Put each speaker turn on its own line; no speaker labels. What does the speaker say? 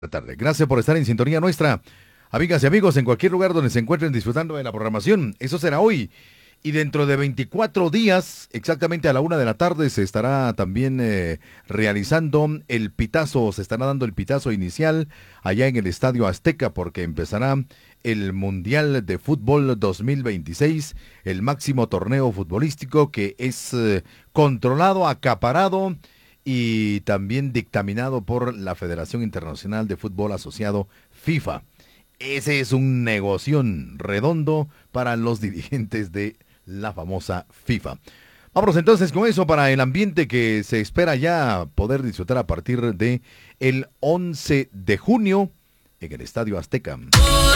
Tarde. Gracias por estar en sintonía nuestra. Amigas y amigos, en cualquier lugar donde se encuentren disfrutando de la programación, eso será hoy. Y dentro de 24 días, exactamente a la 1 de la tarde, se estará también realizando el pitazo, se estará dando el pitazo inicial allá en el Estadio Azteca, porque empezará el Mundial de Fútbol 2026, el máximo torneo futbolístico que es controlado, acaparado y también dictaminado por la Federación Internacional de Fútbol Asociado FIFA. Ese es un negoción redondo para los dirigentes de la famosa FIFA. Vámonos entonces con eso para el ambiente que se espera ya poder disfrutar a partir de el 11 de junio en el Estadio Azteca.